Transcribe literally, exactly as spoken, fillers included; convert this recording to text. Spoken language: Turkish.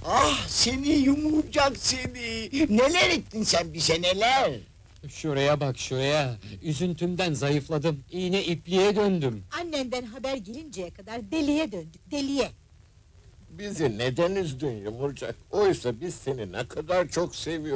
Ah seni yumurcak seni! Neler ettin sen bize neler! Şuraya bak şuraya! Üzüntümden zayıfladım, iğne ipliğe döndüm. Annenden haber gelinceye kadar deliye döndük, deliye! Bizi neden üzdün yumurcak? Oysa biz seni ne kadar çok seviyoruz.